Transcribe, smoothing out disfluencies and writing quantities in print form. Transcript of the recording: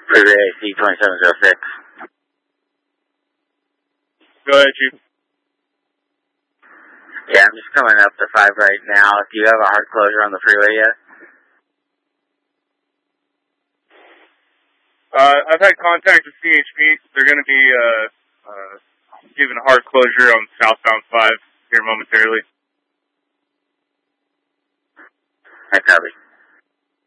Freeway AC 2706. Go ahead, Chief. Yeah, I'm just coming up to 5 right now. Do you have a hard closure on the freeway yet? I've had contact with CHP. They're going to be giving a hard closure on southbound 5 here momentarily. I copy.